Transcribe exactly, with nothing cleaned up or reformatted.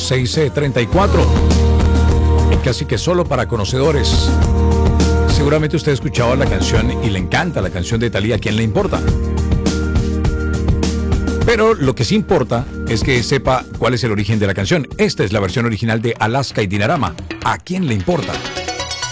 seis treinta y cuatro. Casi que solo para conocedores. Seguramente usted ha escuchado la canción y le encanta la canción de Thalía, ¿a quién le importa? Pero lo que sí importa es que sepa cuál es el origen de la canción. Esta es la versión original de Alaska y Dinarama. ¿A quién le importa?